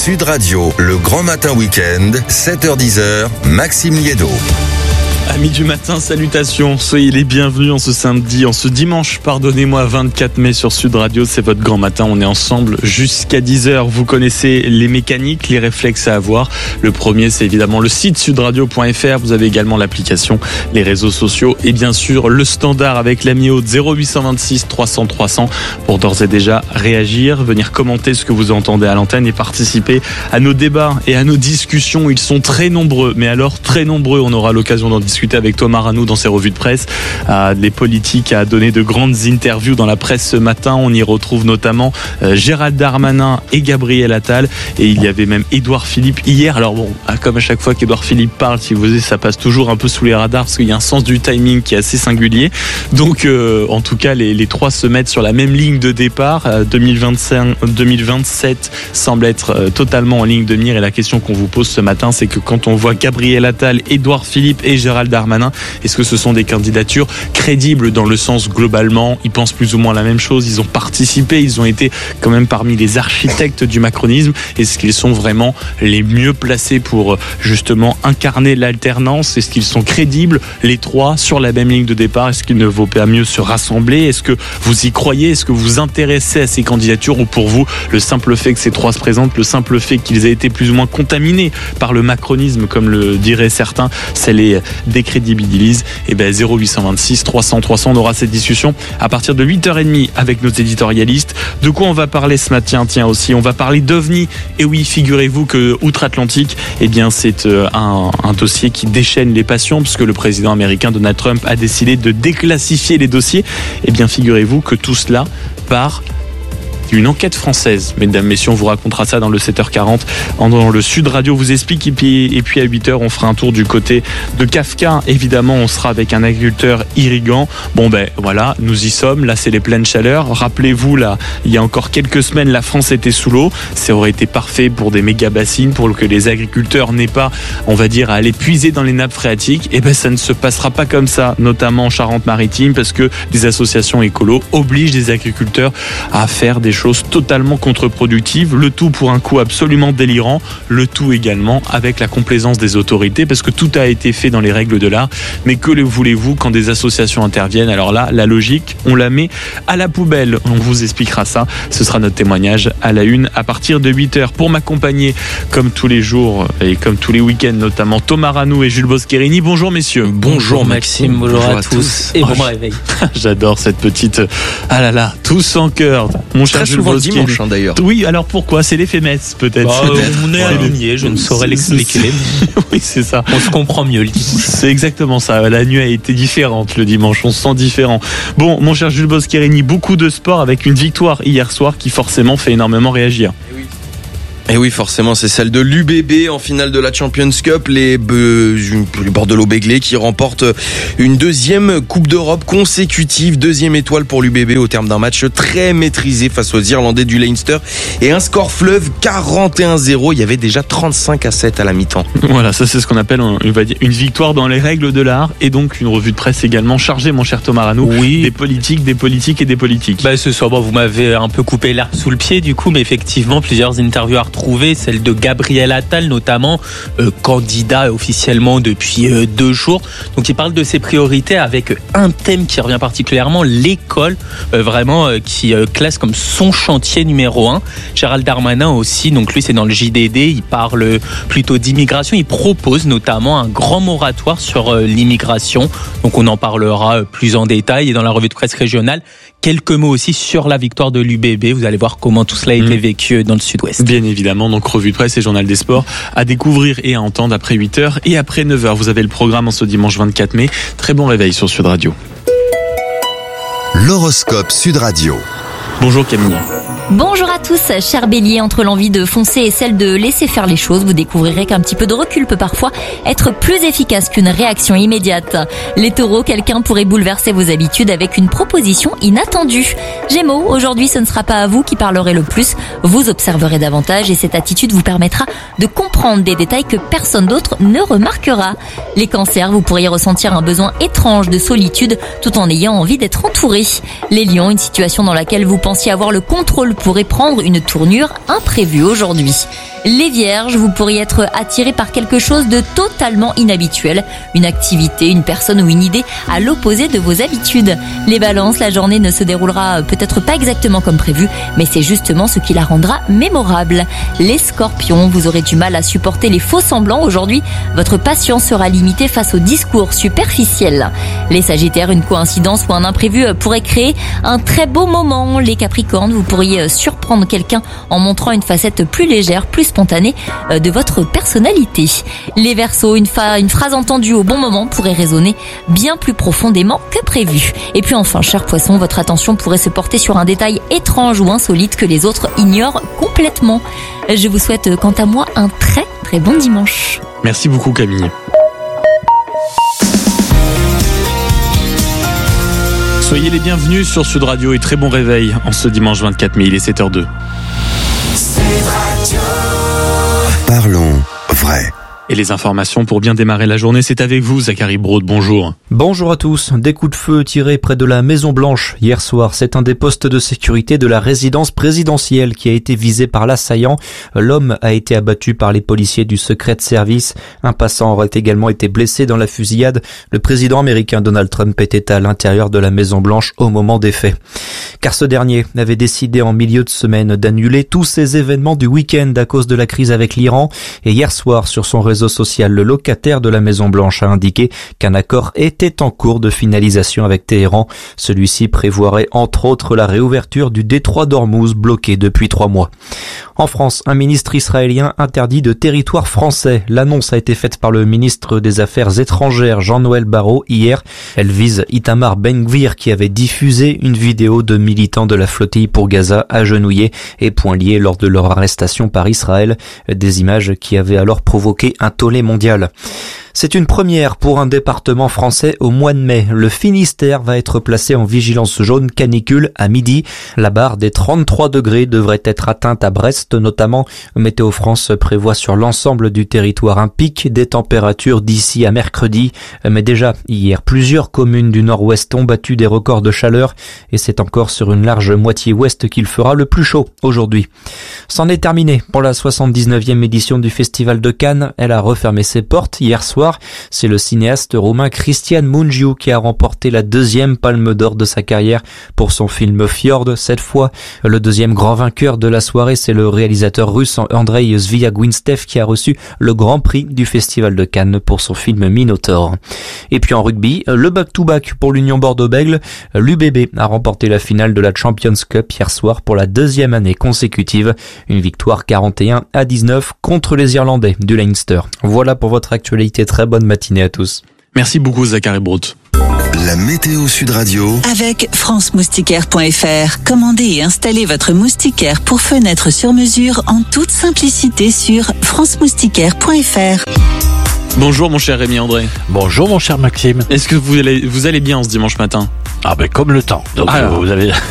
Sud Radio, le grand matin week-end, 7h-10h, Maxime Liédo. Amis du matin, salutations, soyez les bienvenus en ce samedi, en ce dimanche, 24 mai sur Sud Radio, c'est votre grand matin, on est ensemble jusqu'à 10h, vous connaissez les mécaniques, les réflexes à avoir, le premier c'est évidemment le site sudradio.fr, vous avez également l'application, les réseaux sociaux et bien sûr le standard avec l'ami Aude 0826 300 300 pour d'ores et déjà réagir, venir commenter ce que vous entendez à l'antenne et participer à nos débats et à nos discussions, ils sont très nombreux, mais alors très nombreux, on aura l'occasion d'en discuter avec Thomas Ranoux dans ses revues de presse. Les politiques a donné de grandes interviews dans la presse ce matin. On y retrouve notamment Gérald Darmanin et Gabriel Attal. Et il y avait même Édouard Philippe hier. Alors bon, comme à chaque fois qu'Édouard Philippe parle, si vous voulez, ça passe toujours un peu sous les radars parce qu'il y a un sens du timing qui est assez singulier. Donc en tout cas, les trois se mettent sur la même ligne de départ. 2027 semble être totalement en ligne de mire. Et la question qu'on vous pose ce matin, c'est que quand on voit Gabriel Attal, Édouard Philippe et Gérald Darmanin, est-ce que ce sont des candidatures crédibles dans le sens globalement, ils pensent plus ou moins la même chose, ils ont participé, ils ont été quand même parmi les architectes du macronisme, est-ce qu'ils sont vraiment les mieux placés pour justement incarner l'alternance, est-ce qu'ils sont crédibles les trois sur la même ligne de départ, est-ce qu'il ne vaut pas mieux se rassembler, est-ce que vous y croyez, est-ce que vous vous intéressez à ces candidatures ou pour vous le simple fait que ces trois se présentent, le simple fait qu'ils aient été plus ou moins contaminés par le macronisme comme le diraient certains, ça les décrédibilise, et 0826 300 300, on aura cette discussion à partir de 8h30 avec nos éditorialistes. De quoi on va parler ce matin? Tiens aussi, on va parler d'OVNI. Et oui, figurez-vous que outre-Atlantique, c'est un dossier qui déchaîne les passions puisque le président américain Donald Trump a décidé de déclassifier les dossiers. figurez-vous que tout cela part une enquête française. Mesdames, messieurs, on vous racontera ça dans le 7h40. Dans le Sud Radio vous explique. Et puis à 8h, on fera un tour du côté de Kafka. Évidemment, on sera avec un agriculteur irriguant. Voilà, nous y sommes. Là, c'est les pleines chaleurs. Rappelez-vous, là, il y a encore quelques semaines, la France était sous l'eau. Ça aurait été parfait pour des méga bassines, pour que les agriculteurs n'aient pas, on va dire, à aller puiser dans les nappes phréatiques. Ça ne se passera pas comme ça, notamment en Charente-Maritime, parce que des associations écolos obligent les agriculteurs à faire des choses totalement contre-productives, le tout pour un coût absolument délirant, le tout également avec la complaisance des autorités, parce que tout a été fait dans les règles de l'art, mais que voulez-vous quand des associations interviennent? Alors là, la logique, on la met à la poubelle. On vous expliquera ça, ce sera notre témoignage à la une à partir de 8h. Pour m'accompagner, comme tous les jours et comme tous les week-ends, notamment Thomas Ranoux et Jules Boscherini. Bonjour messieurs. Bonjour Maxime, bonjour à tous. Et bon réveil. J'adore cette petite... tous en cœur. Mon cher Jules souvent le dimanche d'ailleurs. Oui, alors pourquoi? C'est l'effet Metz peut-être. On est aligné, je ne saurais l'expliquer. Oui, c'est ça. On se comprend mieux le dimanche. C'est exactement ça. La nuit a été différente le dimanche, on se sent différent. Bon, mon cher Jules Boscherini, beaucoup de sport avec une victoire hier soir qui forcément fait énormément réagir. Et oui, forcément, c'est celle de l'UBB en finale de la Champions Cup, les Bordeaux-Béglé qui remportent une deuxième Coupe d'Europe consécutive, deuxième étoile pour l'UBB au terme d'un match très maîtrisé face aux Irlandais du Leinster et un score fleuve 41-0. Il y avait déjà 35-7 à la mi-temps. Voilà, ça c'est ce qu'on appelle une victoire dans les règles de l'art et donc une revue de presse également chargée, mon cher Thomas Ranoux. Oui. Des politiques et des politiques. Ce soir, vous m'avez un peu coupé l'herbe sous le pied du coup, mais effectivement, plusieurs interviews à retrouver, celle de Gabriel Attal notamment, candidat officiellement depuis 2 jours. Donc il parle de ses priorités avec un thème qui revient particulièrement, l'école, qui classe comme son chantier numéro 1. Gérald Darmanin aussi, donc lui c'est dans le JDD, il parle plutôt d'immigration, il propose notamment un grand moratoire sur l'immigration. Donc on en parlera plus en détail et dans la revue de presse régionale. Quelques mots aussi sur la victoire de l'UBB. Vous allez voir comment tout cela a été vécu dans le Sud-Ouest. Bien évidemment, donc revue de presse et journal des sports à découvrir et à entendre après 8h et après 9h. Vous avez le programme en ce dimanche 24 mai. Très bon réveil sur Sud Radio. L'horoscope Sud Radio. Bonjour Camille. Bonjour à tous, cher Bélier, entre l'envie de foncer et celle de laisser faire les choses, vous découvrirez qu'un petit peu de recul peut parfois être plus efficace qu'une réaction immédiate. Les taureaux, quelqu'un pourrait bouleverser vos habitudes avec une proposition inattendue. Gémeaux, aujourd'hui ce ne sera pas à vous qui parlerez le plus, vous observerez davantage et cette attitude vous permettra de comprendre des détails que personne d'autre ne remarquera. Les cancers, vous pourriez ressentir un besoin étrange de solitude tout en ayant envie d'être entouré. Les lions, une situation dans laquelle vous pensez pensiez avoir le contrôle pourrait prendre une tournure imprévue aujourd'hui. Les Vierges, vous pourriez être attirés par quelque chose de totalement inhabituel, une activité, une personne ou une idée à l'opposé de vos habitudes. Les Balances, la journée ne se déroulera peut-être pas exactement comme prévu, mais c'est justement ce qui la rendra mémorable. Les Scorpions, vous aurez du mal à supporter les faux semblants aujourd'hui, votre patience sera limitée face aux discours superficiels. Les Sagittaires, une coïncidence ou un imprévu pourrait créer un très beau moment. Les Capricornes, vous pourriez surprendre quelqu'un en montrant une facette plus légère, plus spontanée de votre personnalité. Les Verseaux, une phrase entendue au bon moment pourrait résonner bien plus profondément que prévu. Et puis enfin, chers Poissons, votre attention pourrait se porter sur un détail étrange ou insolite que les autres ignorent complètement. Je vous souhaite quant à moi un très très bon dimanche. Merci beaucoup Camille. Soyez les bienvenus sur Sud Radio et très bon réveil en ce dimanche 24 mai, il est 7h02. Parlons vrai. Et les informations pour bien démarrer la journée, c'est avec vous, Zachary Braud. Bonjour. Bonjour à tous. Des coups de feu tirés près de la Maison Blanche hier soir. C'est un des postes de sécurité de la résidence présidentielle qui a été visé par l'assaillant. L'homme a été abattu par les policiers du Secret Service. Un passant aurait également été blessé dans la fusillade. Le président américain Donald Trump était à l'intérieur de la Maison Blanche au moment des faits. Car ce dernier avait décidé en milieu de semaine d'annuler tous ces événements du week-end à cause de la crise avec l'Iran. Et hier soir, sur son réseau social, le locataire de la Maison Blanche a indiqué qu'un accord était en cours de finalisation avec Téhéran. Celui-ci prévoirait entre autres la réouverture du détroit d'Ormuz bloqué depuis 3 mois. En France, un ministre israélien interdit de territoire français. L'annonce a été faite par le ministre des Affaires étrangères Jean-Noël Barrot hier. Elle vise Itamar Ben-Gvir qui avait diffusé une vidéo de militants de la flottille pour Gaza agenouillés et poings liés lors de leur arrestation par Israël. Des images qui avaient alors provoqué un tollé mondial. C'est une première pour un département français au mois de mai. Le Finistère va être placé en vigilance jaune canicule à midi. La barre des 33 degrés devrait être atteinte à Brest notamment. Météo France prévoit sur l'ensemble du territoire un pic des températures d'ici à mercredi. Mais déjà, hier, plusieurs communes du nord-ouest ont battu des records de chaleur et c'est encore sur une large moitié ouest qu'il fera le plus chaud aujourd'hui. C'en est terminé pour la 79e édition du Festival de Cannes. Elle a refermé ses portes hier soir. C'est le cinéaste roumain Cristian Mungiu qui a remporté la 2e Palme d'Or de sa carrière pour son film Fjord. Cette fois, le 2e grand vainqueur de la soirée, c'est le réalisateur russe Andrei Sviagwinstev qui a reçu le grand prix du Festival de Cannes pour son film Minotaur. Et puis en rugby, le back-to-back pour l'Union Bordeaux-Bègles. L'UBB a remporté la finale de la Champions Cup hier soir pour la 2e année consécutive. Une victoire 41-19 contre les Irlandais du Leinster. Voilà pour votre actualité. Très bonne matinée à tous. Merci beaucoup Zachary Braud. La météo Sud Radio. Avec franceMoustiquaire.fr. Commandez et installez votre moustiquaire pour fenêtre sur mesure en toute simplicité sur franceMoustiquaire.fr. Bonjour mon cher Rémi André. Bonjour mon cher Maxime. Est-ce que vous allez bien ce dimanche matin ? Ah ben comme le temps. Donc vous avez